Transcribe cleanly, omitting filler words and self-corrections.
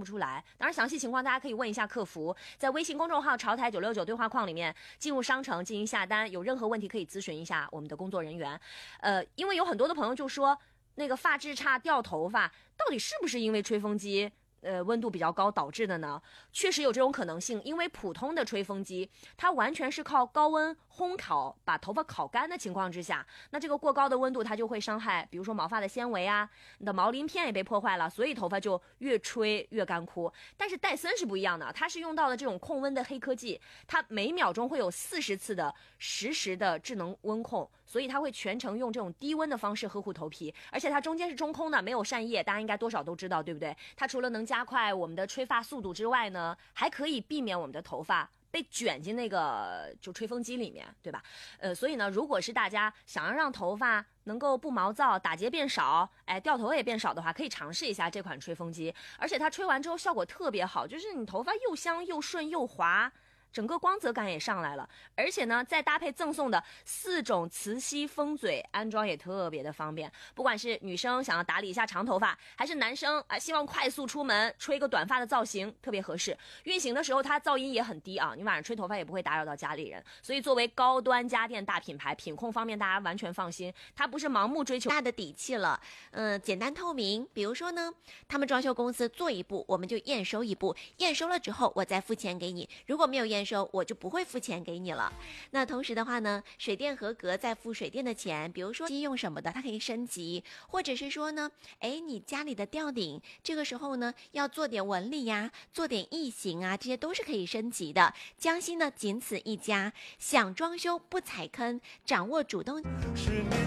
不出来。当然，详细情况大家可以问一下客服，在微信公众号潮台969对话框里面进入商城进行下单，有任何问题可以咨询一下我们的工作人员。因为有很多的朋友就说那个发质差掉头发，到底是不是因为吹风机温度比较高导致的呢？确实有这种可能性，因为普通的吹风机它完全是靠高温烘烤把头发烤干的情况之下，那这个过高的温度它就会伤害比如说毛发的纤维啊，你的毛鳞片也被破坏了，所以头发就越吹越干枯。但是戴森是不一样的，它是用到了这种控温的黑科技，它每秒钟会有40次的实时的智能温控，所以它会全程用这种低温的方式呵护头皮，而且它中间是中空的，没有扇叶，大家应该多少都知道对不对？它除了能加快我们的吹发速度之外呢，还可以避免我们的头发被卷进那个就吹风机里面，对吧？所以呢，如果是大家想要让头发能够不毛躁，打结变少，掉头也变少的话，可以尝试一下这款吹风机，而且它吹完之后效果特别好，就是你头发又香又顺又滑，整个光泽感也上来了，而且呢，再搭配赠送的4种磁吸风嘴，安装也特别的方便。不管是女生想要打理一下长头发，还是男生希望快速出门吹个短发的造型，特别合适。运行的时候它噪音也很低啊，你晚上吹头发也不会打扰到家里人。所以作为高端家电大品牌，品控方面大家完全放心，它不是盲目追求大的底气了。简单透明，比如说呢，他们装修公司做一步，我们就验收一步，验收了之后我再付钱给你，如果没有验收我就不会付钱给你了。那同时的话呢，水电合格再付水电的钱，比如说机用什么的它可以升级，或者是说呢，你家里的吊顶这个时候呢要做点纹理呀，做点异形啊，这些都是可以升级的。江西呢仅此一家，想装修不踩坑，掌握主动。